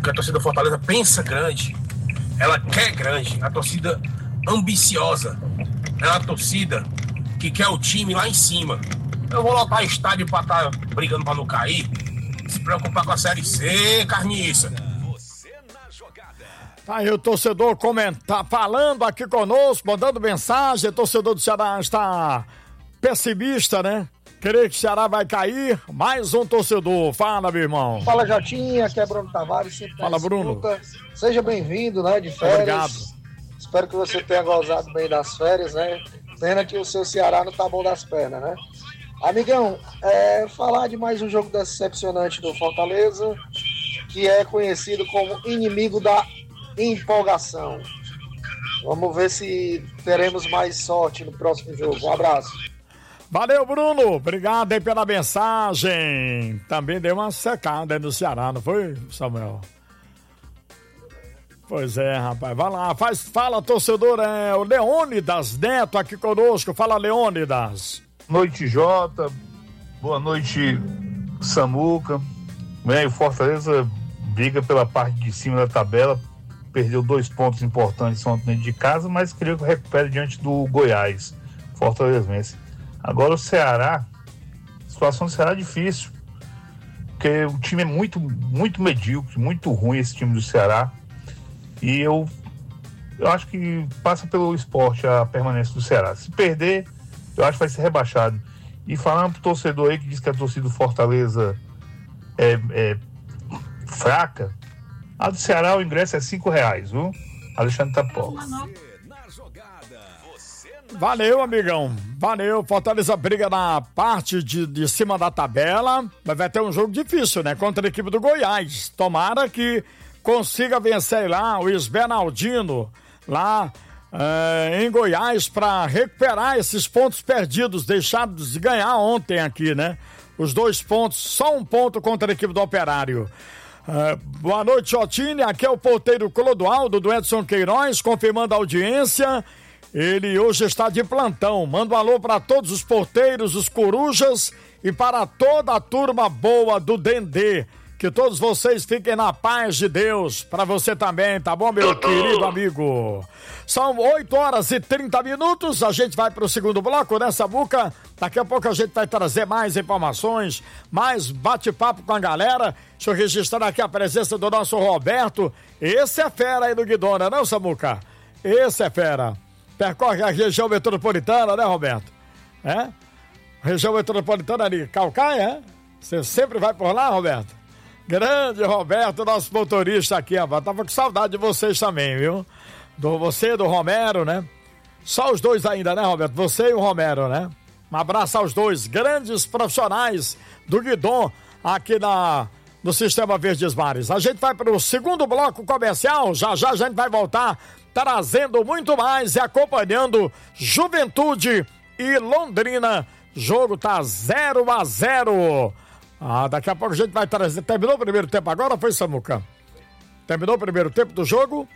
porque a torcida do Fortaleza pensa grande, ela quer grande, a torcida ambiciosa, é uma torcida que quer o time lá em cima. Eu vou lotar estádio pra estar brigando pra não cair, se preocupar com a Série C, carniça. Aí o torcedor falando aqui conosco, mandando mensagem. O torcedor do Ceará está pessimista, né? Creio que o Ceará vai cair. Mais um torcedor. Fala, meu irmão. Fala, Jotinha. Aqui é Bruno Tavares. Fala, Bruno. Seja bem-vindo, né, de férias. Obrigado. Espero que você tenha gozado bem das férias, né? Pena que o seu Ceará não tá bom das pernas, né? Amigão, falar de mais um jogo decepcionante do Fortaleza, que é conhecido como inimigo da empolgação. Vamos ver se teremos mais sorte no próximo jogo. Um abraço. Valeu, Bruno. Obrigado aí pela mensagem. Também deu uma secada aí no Ceará, não foi, Samuel? Pois é, rapaz. Vai lá. Fala, torcedor. O Leônidas Neto aqui conosco. Fala, Leônidas. Boa noite, Jota. Boa noite, Samuca. O Fortaleza briga pela parte de cima da tabela. Perdeu 2 pontos importantes ontem de casa, mas creio que recupere diante do Goiás. Fortaleza vence. Agora o Ceará, a situação do Ceará é difícil, porque o time é muito, muito medíocre, muito ruim esse time do Ceará. E eu acho que passa pelo esporte a permanência do Ceará. Se perder, eu acho que vai ser rebaixado. E falando pro torcedor aí que diz que a torcida do Fortaleza é fraca, a do Ceará o ingresso é R$5, viu? Alexandre Tapola. Valeu, amigão. Valeu. Fortaleza briga na parte de cima da tabela, mas vai ter um jogo difícil, né? Contra a equipe do Goiás. Tomara que consiga vencer lá o Esbernaldino, lá em Goiás, para recuperar esses pontos perdidos, deixados de ganhar ontem aqui, né? Os 2 pontos, só 1 ponto contra a equipe do Operário. Boa noite, Jotine. Aqui é o porteiro Clodoaldo do Edson Queiroz, confirmando a audiência. Ele hoje está de plantão. Manda um alô para todos os porteiros, os corujas e para toda a turma boa do Dendê. Que todos vocês fiquem na paz de Deus. Para você também, tá bom, meu querido amigo? São 8h30. A gente vai para o segundo bloco, né, Samuca? Daqui a pouco a gente vai trazer mais informações, mais bate-papo com a galera. Deixa eu registrar aqui a presença do nosso Roberto. Esse é fera aí do Guidona, não, Samuca? Esse é fera. Percorre a região metropolitana, né, Roberto? Região metropolitana ali, Calcaia, é? Você sempre vai por lá, Roberto? Grande Roberto, nosso motorista aqui, rapaz. Tava com saudade de vocês também, viu? Você e do Romero, né? Só os dois ainda, né, Roberto? Você e o Romero, né? Um abraço aos dois, grandes profissionais do Guidon aqui no Sistema Verdes Mares. A gente vai para o segundo bloco comercial. Já a gente vai voltar trazendo muito mais e acompanhando Juventude e Londrina. Jogo tá 0-0. Daqui a pouco a gente vai trazer. Terminou o primeiro tempo agora, foi, Samuca? Terminou o primeiro tempo do jogo?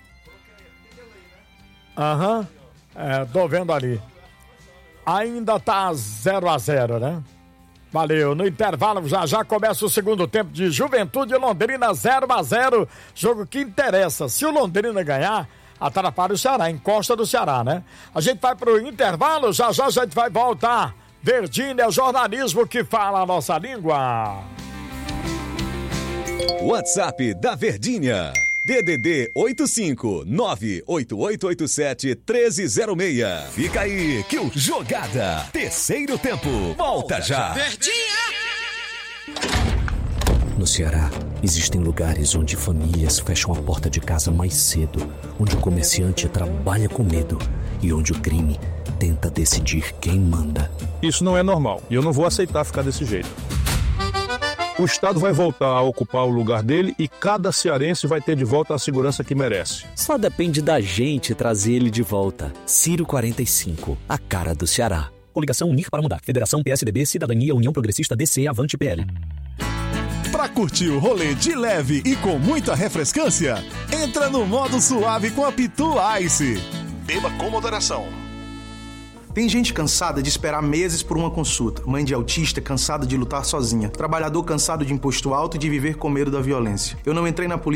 Tô vendo ali. Ainda tá 0-0, né? Valeu. No intervalo já começa o segundo tempo de Juventude e Londrina 0-0. Jogo que interessa. Se o Londrina ganhar, atrapalha o Ceará, encosta do Ceará, né? A gente vai pro intervalo, já a gente vai voltar. Verdinha, jornalismo que fala a nossa língua. WhatsApp da Verdinha. DDD 85988871306. Fica aí que o Jogada Terceiro Tempo volta já. Verdinha! No Ceará, existem lugares onde famílias fecham a porta de casa mais cedo, onde o comerciante trabalha com medo e onde o crime tenta decidir quem manda. Isso não é normal e eu não vou aceitar ficar desse jeito. O Estado vai voltar a ocupar o lugar dele e cada cearense vai ter de volta a segurança que merece. Só depende da gente trazer ele de volta. Ciro 45, a cara do Ceará. Coligação Unir para Mudar. Federação PSDB, Cidadania, União Progressista, DC, Avante, PL. Pra curtir o rolê de leve e com muita refrescância, entra no modo suave com a Pitu Ice. Beba com moderação. Tem gente cansada de esperar meses por uma consulta, mãe de autista cansada de lutar sozinha, trabalhador cansado de imposto alto e de viver com medo da violência. Eu não entrei na política